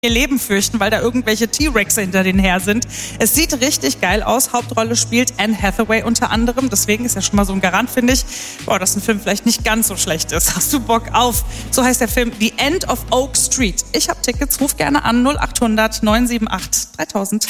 ihr Leben fürchten, weil da irgendwelche T-Rexe hinter denen her sind. Es sieht richtig geil aus. Hauptrolle spielt Anne Hathaway unter anderem. Deswegen ist ja schon mal so ein Garant, finde ich, dass ein Film vielleicht nicht ganz so schlecht ist. Hast du Bock auf? So heißt der Film The End of Oak Street. Ich habe Tickets, ruf gerne an 0800 978 3000.